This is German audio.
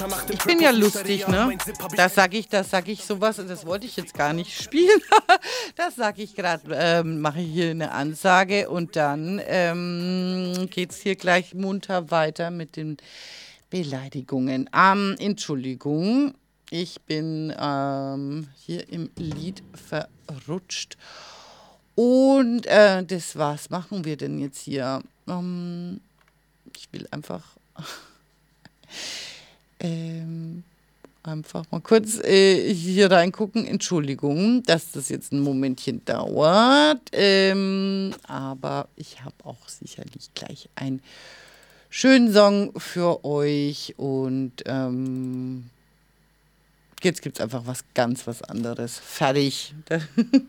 Ich bin ja lustig, ne? Das sag ich sowas, das wollte ich jetzt gar nicht spielen. Das sage ich gerade, mache ich hier eine Ansage und dann geht es hier gleich munter weiter mit den Beleidigungen. Entschuldigung, ich bin hier im Lied verrutscht. Und was machen wir denn jetzt hier? Ich will ähm, einfach mal kurz hier reingucken. Entschuldigung, dass das jetzt ein Momentchen dauert. Aber ich habe auch sicherlich gleich einen schönen Song für euch. Und jetzt gibt es einfach was anderes. Fertig.